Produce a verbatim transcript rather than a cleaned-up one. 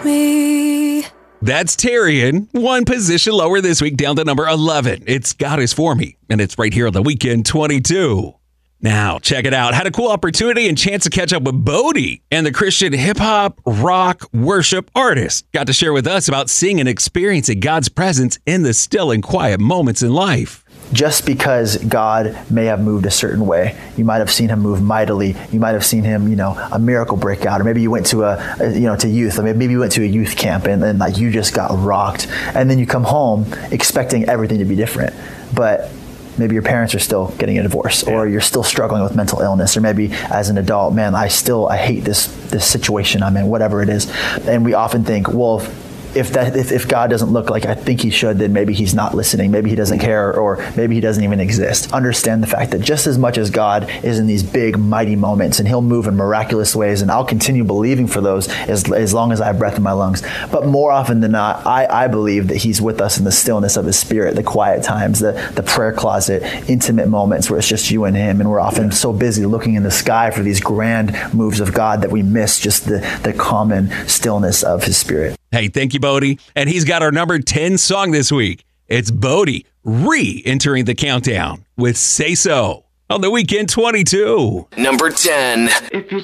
Me. That's Tyrion, one position lower this week, down to number eleven. It's God Is For Me, and it's right here on the Weekend twenty-two. Now, check it out. Had a cool opportunity and chance to catch up with Bodie and the Christian hip-hop, rock, worship artist. Got to share with us about seeing and experiencing God's presence in the still and quiet moments in life. Just because God may have moved a certain way, you might have seen him move mightily. You might have seen him, you know, a miracle break out, or maybe you went to a, a you know, to youth, or maybe you went to a youth camp and then like you just got rocked, and then you come home expecting everything to be different, but maybe your parents are still getting a divorce, or you're still struggling with mental illness, or maybe as an adult, man, I still I hate this this situation I'm in, whatever it is, and we often think, well. If, If that if, if God doesn't look like I think he should, then maybe he's not listening, maybe he doesn't care, or maybe he doesn't even exist. Understand the fact that just as much as God is in these big, mighty moments, and he'll move in miraculous ways, and I'll continue believing for those as, as long as I have breath in my lungs. But more often than not, I, I believe that he's with us in the stillness of his spirit, the quiet times, the, the prayer closet, intimate moments where it's just you and him. And we're often so busy looking in the sky for these grand moves of God that we miss just the, the common stillness of his spirit. Hey, thank you, Bodie. And he's got our number ten song this week. It's Bodie re-entering the countdown with Say So on the Weekend twenty-two. Number ten. If you